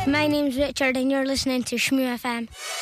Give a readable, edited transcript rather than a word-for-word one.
My name's Richard and you're listening to Shmoo FM.